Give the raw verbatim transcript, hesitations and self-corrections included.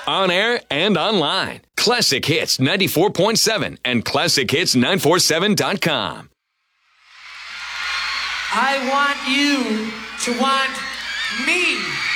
on air and online. Classic Hits ninety-four point seven and classic hits nine four seven dot com. I want you to want me.